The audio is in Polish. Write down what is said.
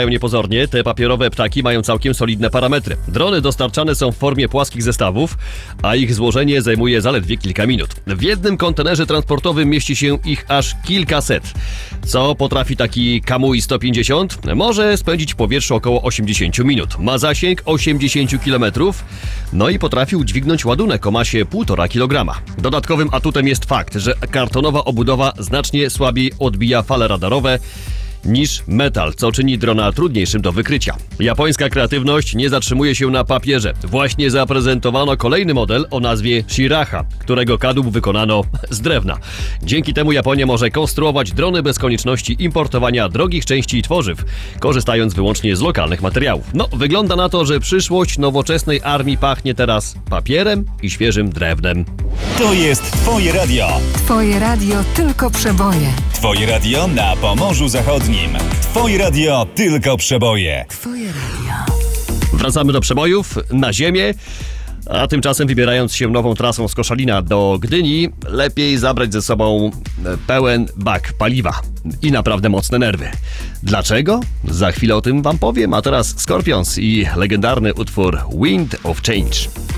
Niepozornie, te papierowe ptaki mają całkiem solidne parametry. Drony dostarczane są w formie płaskich zestawów, a ich złożenie zajmuje zaledwie kilka minut. W jednym kontenerze transportowym mieści się ich aż kilkaset. Co potrafi taki Kamui 150? Może spędzić w powietrzu około 80 minut. Ma zasięg 80 km, no i potrafi udźwignąć ładunek o masie 1,5 kg. Dodatkowym atutem jest fakt, że kartonowa obudowa znacznie słabiej odbija fale radarowe niż metal, co czyni drona trudniejszym do wykrycia. Japońska kreatywność nie zatrzymuje się na papierze. Właśnie zaprezentowano kolejny model o nazwie Shiraha, którego kadłub wykonano z drewna. Dzięki temu Japonia może konstruować drony bez konieczności importowania drogich części i tworzyw, korzystając wyłącznie z lokalnych materiałów. No, wygląda na to, że przyszłość nowoczesnej armii pachnie teraz papierem i świeżym drewnem. To jest Twoje radio. Twoje radio tylko przeboje. Twoje radio na Pomorzu Zachodnim. Twoje radio tylko przeboje. Twoje radio. Wracamy do przebojów, na ziemię. A tymczasem wybierając się nową trasą z Koszalina do Gdyni, lepiej zabrać ze sobą pełen bak paliwa i naprawdę mocne nerwy. Dlaczego? Za chwilę o tym wam powiem, a teraz Scorpions i legendarny utwór Wind of Change.